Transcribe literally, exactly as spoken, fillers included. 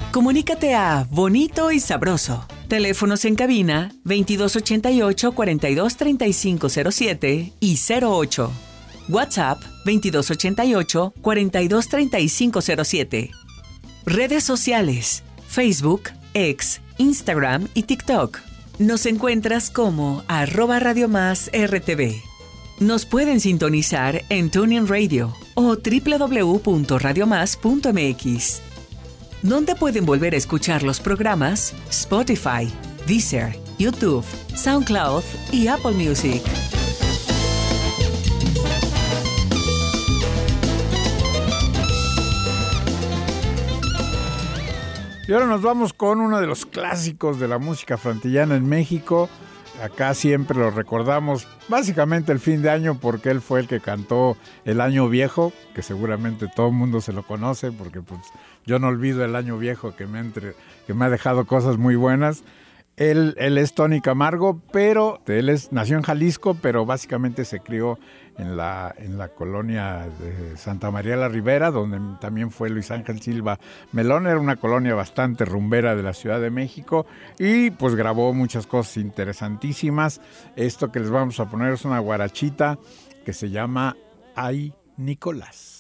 Comunícate a Bonito y Sabroso. Teléfonos en cabina veintidós ochenta y ocho, cuarenta y dos, treinta y cinco cero siete y cero ocho. WhatsApp veintidós ochenta y ocho, cuarenta y dos, treinta y cinco cero siete. Redes sociales: Facebook, X, Instagram y TikTok. Nos encuentras como arroba Radio Más R T V. Nos pueden sintonizar en TuneIn Radio o doble u doble u doble u punto radio más punto m x. ¿Dónde pueden volver a escuchar los programas? Spotify, Deezer, YouTube, SoundCloud y Apple Music. Y ahora nos vamos con uno de los clásicos de la música frantillana en México. Acá siempre lo recordamos, básicamente el fin de año, porque él fue el que cantó El Año Viejo, que seguramente todo el mundo se lo conoce, porque pues yo no olvido el Año Viejo que me, entre, que me ha dejado cosas muy buenas. Él, él es Tony Camargo, pero él es, nació en Jalisco, pero básicamente se crió en la, en la colonia de Santa María la Ribera, donde también fue Luis Ángel Silva Melón. Era una colonia bastante rumbera de la Ciudad de México y pues grabó muchas cosas interesantísimas. Esto que les vamos a poner es una guarachita que se llama Ay, Nicolás.